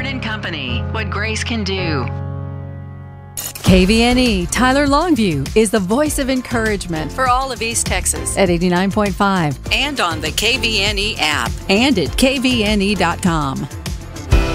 and Company, what grace can do. KVNE Tyler Longview is the voice of encouragement for all of East Texas at 89.5 and on the KVNE app and at kvne.com.